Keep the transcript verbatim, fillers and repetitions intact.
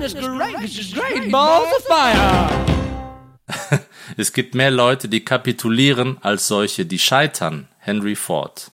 Goodness gracious, great balls of fire! Es gibt mehr Leute, die kapitulieren, als solche, die scheitern. Henry Ford.